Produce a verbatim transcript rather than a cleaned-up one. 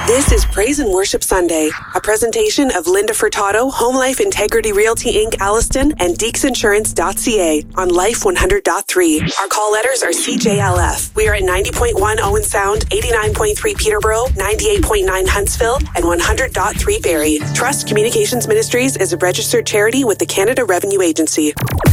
This is Praise and Worship Sunday, a presentation of Linda Furtado, Home Life Integrity Realty Incorporated, Alliston, and Deeks Insurance dot C A on Life one hundred point three. Our call letters are C J L F. We are at ninety point one Owen Sound, eighty-nine point three Peterborough, ninety-eight point nine Huntsville, and one hundred point three Barrie. Trust Communications Ministries is a registered charity with the Canada Revenue Agency.